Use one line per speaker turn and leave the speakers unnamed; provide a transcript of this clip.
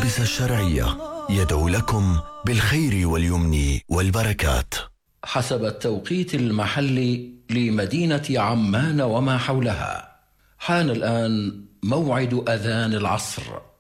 المدارس الشرعية يدعو لكم بالخير واليمن والبركات. حسب التوقيت المحلي لمدينة عمان وما حولها، حان الآن موعد أذان العصر.